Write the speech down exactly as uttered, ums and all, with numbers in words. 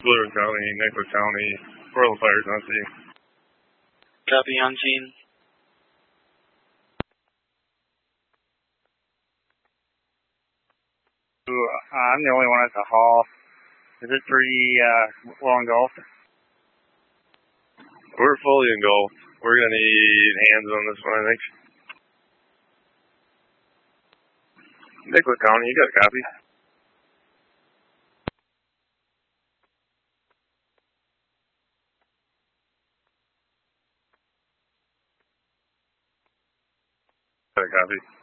Blue County, Nicholas County, Royal Fires on scene. Copy on scene. Uh, I'm the only one at the hall. Is it pretty uh, well engulfed? We're fully engulfed. We're going to need hands on this one, I think. Nicholas County, you got a copy? Got a copy.